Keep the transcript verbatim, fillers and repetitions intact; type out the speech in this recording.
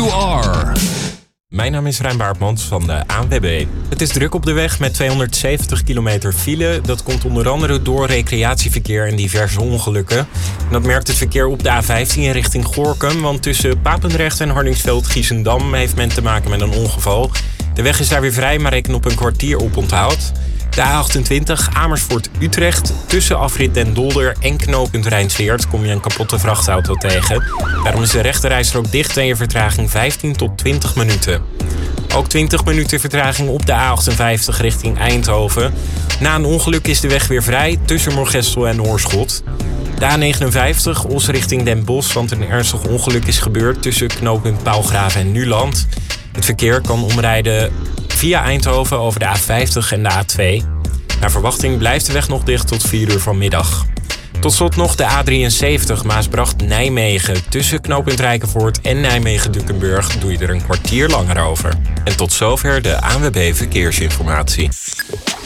you are. Mijn naam is Rijn Baartmans van de A N W B. Het is druk op de weg met tweehonderdzeventig kilometer file. Dat komt onder andere door recreatieverkeer en diverse ongelukken. En dat merkt het verkeer op de A vijftien richting Gorinchem. Want tussen Papendrecht en Hardingsveld-Giessendam heeft men te maken met een ongeval. De weg is daar weer vrij, maar reken op een kwartier op onthoud. De A achtentwintig Amersfoort-Utrecht. Tussen afrit Den Dolder en knooppunt Rijnsweert kom je een kapotte vrachtauto tegen. Daarom is de rechterrijstrook dicht en je vertraging vijftien tot twintig minuten. Ook twintig minuten vertraging op de A achtenvijftig richting Eindhoven. Na een ongeluk is de weg weer vrij tussen Moergestel en Oorschot. De A negenenvijftig Os richting Den Bosch, want een ernstig ongeluk is gebeurd tussen knooppunt Paalgraven en Nuland. Het verkeer kan omrijden via Eindhoven over de A vijftig en de A twee. Naar verwachting blijft de weg nog dicht tot vier uur vanmiddag. Tot slot nog de A drieënzeventig Maasbracht-Nijmegen. Tussen knooppunt Rijkenvoort en Nijmegen-Dukenburg doe je er een kwartier langer over. En tot zover de A N W B Verkeersinformatie.